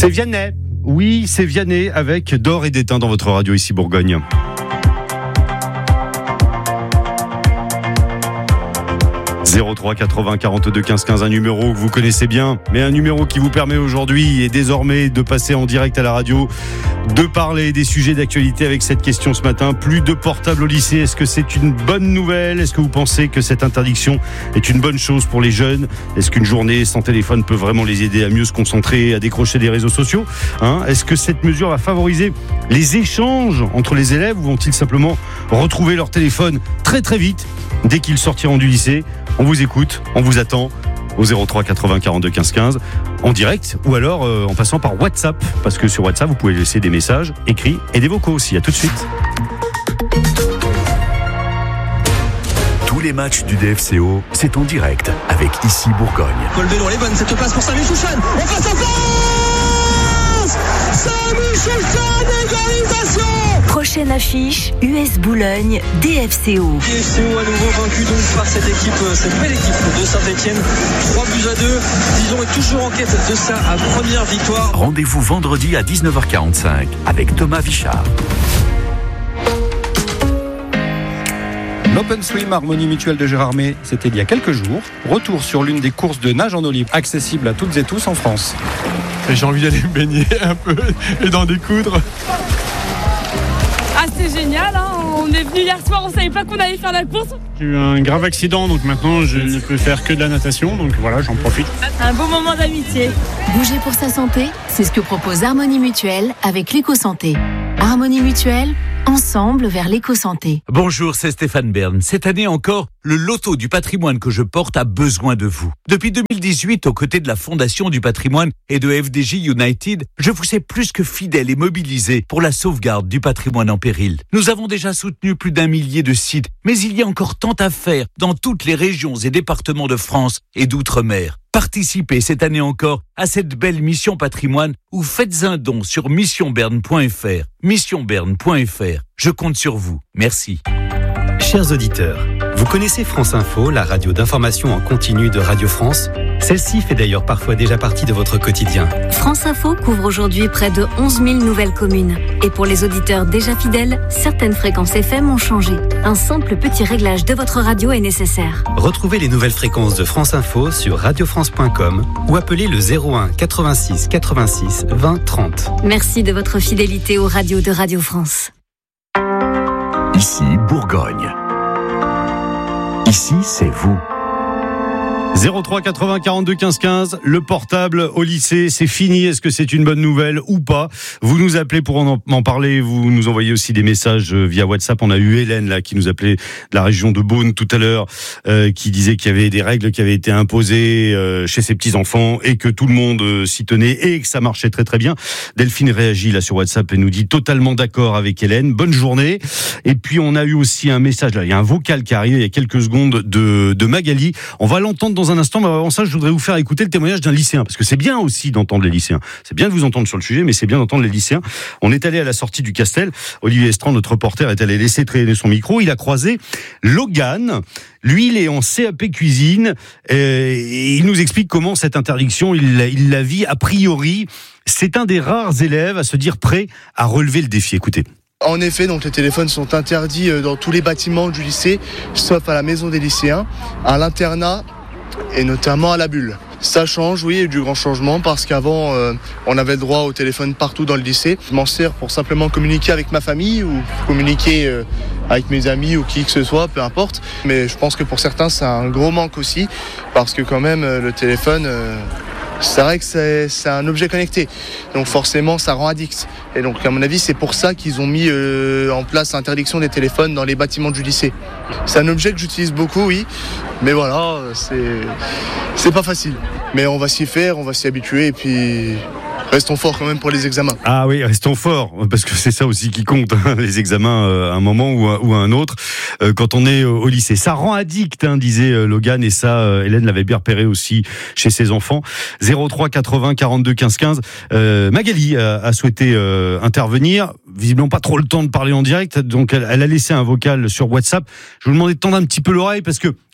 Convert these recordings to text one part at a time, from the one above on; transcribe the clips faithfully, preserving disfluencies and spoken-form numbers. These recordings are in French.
C'est Vianney. Oui, c'est Vianney avec D'or et d'étain dans votre radio ici Bourgogne. zéro trois quatre-vingts quarante-deux quinze quinze, un numéro que vous connaissez bien, mais un numéro qui vous permet aujourd'hui et désormais de passer en direct à la radio, de parler des sujets d'actualité avec cette question ce matin. Plus de portables au lycée, est-ce que c'est une bonne nouvelle ? Est-ce que vous pensez que cette interdiction est une bonne chose pour les jeunes ? Est-ce qu'une journée sans téléphone peut vraiment les aider à mieux se concentrer, à décrocher des réseaux sociaux ? hein Est-ce que cette mesure va favoriser les échanges entre les élèves ou vont-ils simplement retrouver leur téléphone très très vite dès qu'ils sortiront du lycée ? On vous écoute, on vous attend au zéro trois quatre-vingts quarante-deux quinze quinze en direct ou alors euh, en passant par WhatsApp, parce que sur WhatsApp vous pouvez laisser des messages écrits et des vocaux aussi. À tout de suite. Tous les matchs du D F C O, c'est en direct avec Ici Bourgogne. Paul Bellon, les bonnes, cette passe pour Samy Chouchan. On passe en face Samy Chouchan, égalisation. Prochaine affiche, U S Boulogne, D F C O. D F C O à nouveau vaincu donc par cette équipe, cette belle équipe de Saint-Etienne. trois buts à deux. Dijon est toujours en quête de sa première victoire. Rendez-vous vendredi à dix-neuf heures quarante-cinq avec Thomas Vichard. L'Open Swim Harmonie Mutuelle de Gérardmer, c'était il y a quelques jours. Retour sur l'une des courses de nage en eau libre, accessible à toutes et tous en France. Et j'ai envie d'aller me baigner un peu et d'en découdre. Ah, c'est génial, hein. On est venu hier soir, on savait pas qu'on allait faire la course. J'ai eu un grave accident, donc maintenant je ne peux faire que de la natation, donc voilà, j'en profite. Un beau moment d'amitié. Bouger pour sa santé, c'est ce que propose Harmonie Mutuelle avec l'éco-santé. Harmonie Mutuelle, ensemble vers l'éco-santé. Bonjour, c'est Stéphane Bern. Cette année encore, le loto du patrimoine que je porte a besoin de vous. Depuis deux mille dix-huit, aux côtés de la Fondation du patrimoine et de F D J United, je vous sais plus que fidèle et mobilisé pour la sauvegarde du patrimoine en péril. Nous avons déjà soutenu plus d'un millier de sites, mais il y a encore tant à faire dans toutes les régions et départements de France et d'outre-mer. Participez cette année encore à cette belle mission patrimoine ou faites un don sur mission berne point f r. mission berne point f r. Je compte sur vous. Merci. Chers auditeurs, vous connaissez France Info, la radio d'information en continu de Radio France ? Celle-ci fait d'ailleurs parfois déjà partie de votre quotidien. France Info couvre aujourd'hui près de onze mille nouvelles communes. Et pour les auditeurs déjà fidèles, certaines fréquences F M ont changé. Un simple petit réglage de votre radio est nécessaire. Retrouvez les nouvelles fréquences de France Info sur radio france point com ou appelez le zéro un quatre-vingt-six quatre-vingt-six vingt trente. Merci de votre fidélité aux radios de Radio France. Ici Bourgogne. Ici, c'est vous. zéro trois quatre-vingts quarante-deux quinze quinze, le portable au lycée, c'est fini. Est-ce que c'est une bonne nouvelle ou pas ? Vous nous appelez pour en, en parler, vous nous envoyez aussi des messages via WhatsApp. On a eu Hélène là qui nous appelait de la région de Beaune tout à l'heure, euh, qui disait qu'il y avait des règles qui avaient été imposées euh, chez ses petits-enfants et que tout le monde euh, s'y tenait et que ça marchait très très bien. Delphine réagit là sur WhatsApp et nous dit totalement d'accord avec Hélène. Bonne journée. Et puis on a eu aussi un message là, il y a un vocal qui arrive il y a quelques secondes de, de Magali. On va l'entendre dans un instant, mais avant ça, je voudrais vous faire écouter le témoignage d'un lycéen, parce que c'est bien aussi d'entendre les lycéens. C'est bien de vous entendre sur le sujet, mais c'est bien d'entendre les lycéens. On est allé à la sortie du Castel. Olivier Estrand, notre reporter, est allé laisser traîner son micro. Il a croisé Logan. Lui, il est en C A P cuisine. Et il nous explique comment cette interdiction, il, il la vit a priori. C'est un des rares élèves à se dire prêt à relever le défi. Écoutez. En effet, donc les téléphones sont interdits dans tous les bâtiments du lycée, sauf à la maison des lycéens, à l'internat et notamment à la bulle. Ça change, oui, il y a eu du grand changement parce qu'avant, euh, on avait le droit au téléphone partout dans le lycée. Je m'en sers pour simplement communiquer avec ma famille ou communiquer euh, avec mes amis ou qui que ce soit, peu importe. Mais je pense que pour certains, c'est un gros manque aussi parce que quand même, euh, le téléphone... Euh, c'est vrai que c'est, c'est un objet connecté, donc forcément ça rend addict. Et donc à mon avis c'est pour ça qu'ils ont mis euh, en place l'interdiction des téléphones dans les bâtiments du lycée. C'est un objet que j'utilise beaucoup, oui, mais voilà, c'est, c'est pas facile. Mais on va s'y faire, on va s'y habituer et puis... Restons forts quand même pour les examens. Ah oui, restons forts, parce que c'est ça aussi qui compte, hein, les examens euh, à un moment ou à, ou à un autre, euh, quand on est au lycée. Ça rend addict, hein, disait euh, Logan, et ça, euh, Hélène l'avait bien repéré aussi chez ses enfants. zéro trois quatre-vingts quarante-deux quinze quinze. Euh, Magali a, a souhaité euh, intervenir, visiblement pas trop le temps de parler en direct, donc elle, elle a laissé un vocal sur WhatsApp. Je vous demandais de tendre un petit peu l'oreille, parce que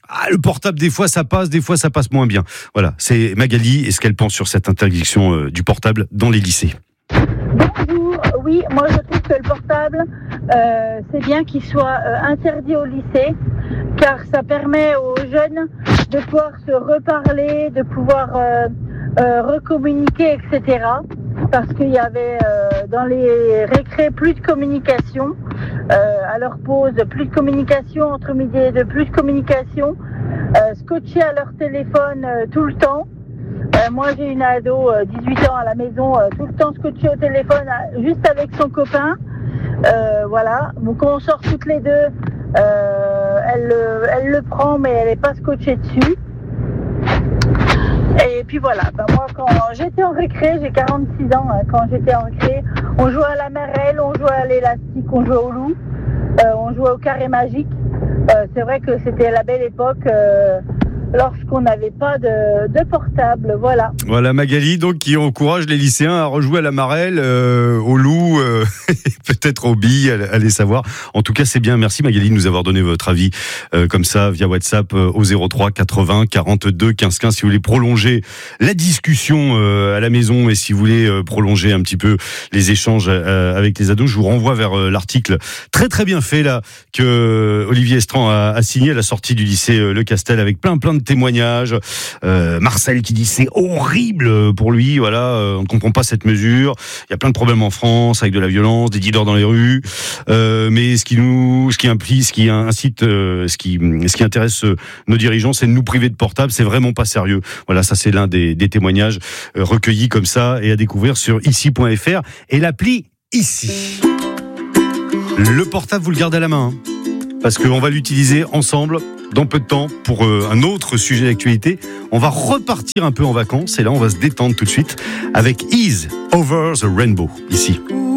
ah, le portable, des fois ça passe, des fois ça passe moins bien. Voilà, c'est Magali et ce qu'elle pense sur cette interdiction euh, du portable dans les lycées. Bonjour, oui, moi je trouve que le portable, euh, c'est bien qu'il soit euh, interdit au lycée, car ça permet aux jeunes de pouvoir se reparler, de pouvoir euh, euh, recommuniquer, et cetera. Parce qu'il y avait euh, dans les récrés plus de communication, euh, à leur pause, plus de communication entre midi et deux, plus de communication, euh, scotchés à leur téléphone euh, tout le temps. Euh, moi j'ai une ado, euh, dix-huit ans à la maison, euh, tout le temps scotchée au téléphone, euh, juste avec son copain. Euh, voilà, donc quand on sort toutes les deux, euh, elle, elle le prend mais elle n'est pas scotchée dessus. Et puis voilà, ben moi quand j'étais en récré, j'ai quarante-six ans, hein, quand j'étais en récré, on jouait à la marelle, on jouait à l'élastique, on jouait au loup, euh, on jouait au carré magique. Euh, c'est vrai que c'était la belle époque euh, lorsqu'on n'avait pas de, de portable, voilà. Voilà Magali, donc qui encourage les lycéens à rejouer à la marelle, euh, au loup, euh, peut-être aux billes, allez savoir. En tout cas, c'est bien. Merci Magali de nous avoir donné votre avis euh, comme ça via WhatsApp euh, au zéro trois quatre-vingts quarante-deux quinze quinze si vous voulez prolonger la discussion euh, à la maison et si vous voulez euh, prolonger un petit peu les échanges euh, avec les ados. Je vous renvoie vers euh, l'article très très bien fait là que Olivier Estran a, a signé à la sortie du lycée euh, Le Castel avec plein plein de témoignages. Euh, Marcel qui dit c'est horrible pour lui, voilà, euh, on ne comprend pas cette mesure. Il y a plein de problèmes en France avec de la violence, des dealers dans les rues. Euh, mais ce qui nous, ce qui implique, ce qui incite, euh, ce qui, ce qui intéresse euh, nos dirigeants, c'est de nous priver de portable. C'est vraiment pas sérieux. Voilà, ça c'est l'un des, des témoignages euh, recueillis comme ça et à découvrir sur ici point f r et l'appli Ici. Le portable, vous le gardez à la main. Hein. Parce qu'on va l'utiliser ensemble dans peu de temps pour euh, un autre sujet d'actualité. On va repartir un peu en vacances et là on va se détendre tout de suite avec Ease Over the Rainbow ici.